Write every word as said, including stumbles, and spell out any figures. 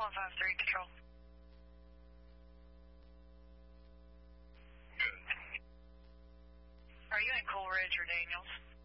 one five three control. Good. Are you in Coleridge or Daniels?